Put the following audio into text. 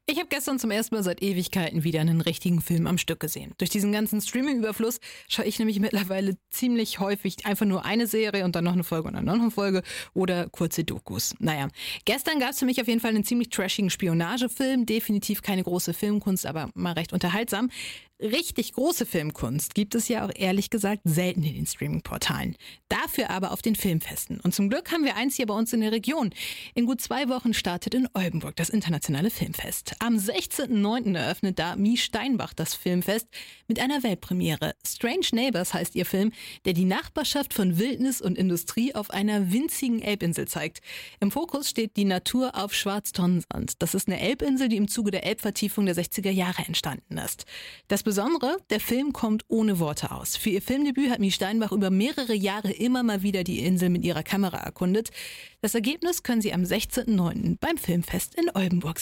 Ich habe gestern zum ersten Mal seit Ewigkeiten wieder einen richtigen Film am Stück gesehen. Durch diesen ganzen Streaming-Überfluss schaue ich nämlich mittlerweile ziemlich häufig einfach nur eine Serie und dann noch eine Folge und dann noch eine Folge oder kurze Dokus. Naja, gestern gab es für mich auf jeden Fall einen ziemlich trashigen Spionagefilm. Definitiv keine große Filmkunst, aber mal recht unterhaltsam. Richtig große Filmkunst gibt es ja auch ehrlich gesagt selten in den Streaming-Portalen. Dafür aber auf den Filmfesten. Und zum Glück haben wir eins hier bei uns in der Region. In gut 2 Wochen startet in Oldenburg das internationale Filmfest. Am 16.09. eröffnet da Mies Steinbach das Filmfest mit einer Weltpremiere. Strange Neighbors heißt ihr Film, der die Nachbarschaft von Wildnis und Industrie auf einer winzigen Elbinsel zeigt. Im Fokus steht die Natur auf Schwarztonnensand. Das ist eine Elbinsel, die im Zuge der Elbvertiefung der 60er Jahre entstanden ist. Das Besondere, der Film kommt ohne Worte aus. Für ihr Filmdebüt hat Mies Steinbach über mehrere Jahre immer mal wieder die Insel mit ihrer Kamera erkundet. Das Ergebnis können Sie am 16.09. beim Filmfest in Oldenburg sehen.